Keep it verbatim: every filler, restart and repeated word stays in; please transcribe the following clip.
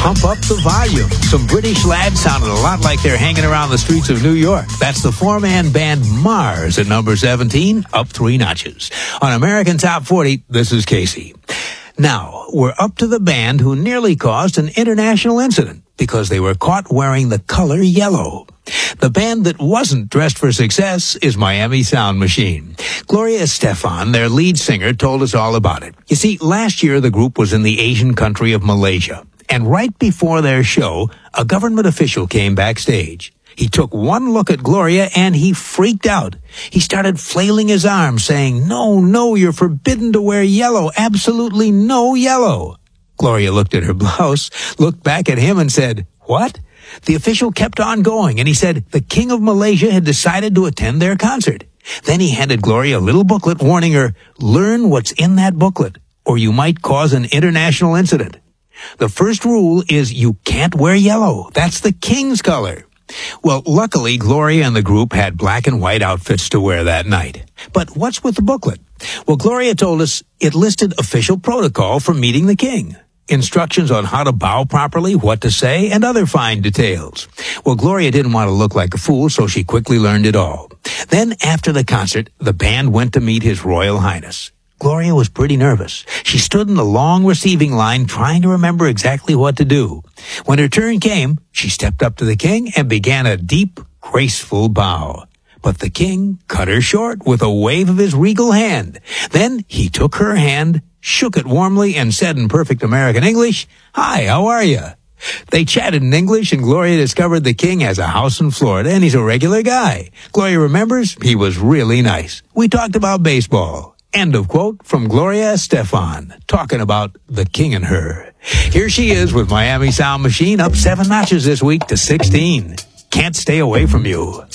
pump up the volume. Some British lads sounded a lot like they're hanging around the streets of New York. That's the four-man band Mars at number seventeen, up three notches. On American Top forty, this is Casey. Now, we're up to the band who nearly caused an international incident because they were caught wearing the color yellow. The band that wasn't dressed for success is Miami Sound Machine. Gloria Estefan, their lead singer, told us all about it. You see, last year the group was in the Asian country of Malaysia. And right before their show, a government official came backstage. He took one look at Gloria and he freaked out. He started flailing his arms, saying, "No, no, you're forbidden to wear yellow. Absolutely no yellow." Gloria looked at her blouse, looked back at him and said, "What?" The official kept on going, and he said the King of Malaysia had decided to attend their concert. Then he handed Gloria a little booklet warning her, "Learn what's in that booklet, or you might cause an international incident." The first rule is you can't wear yellow. That's the king's color. Well, luckily, Gloria and the group had black and white outfits to wear that night. But what's with the booklet? Well, Gloria told us it listed official protocol for meeting the king. Instructions on how to bow properly, what to say, and other fine details. Well, Gloria didn't want to look like a fool, so she quickly learned it all. Then, after the concert, the band went to meet His Royal Highness. Gloria was pretty nervous. She stood in the long receiving line trying to remember exactly what to do. When her turn came, she stepped up to the king and began a deep, graceful bow. But the king cut her short with a wave of his regal hand. Then he took her hand, shook it warmly, and said in perfect American English, "Hi, how are you?" They chatted in English, and Gloria discovered the king has a house in Florida, and he's a regular guy. Gloria remembers he was really nice. We talked about baseball. End of quote from Gloria Estefan, talking about the king and her. Here she is with Miami Sound Machine, up seven notches this week to sixteen. Can't stay away from you.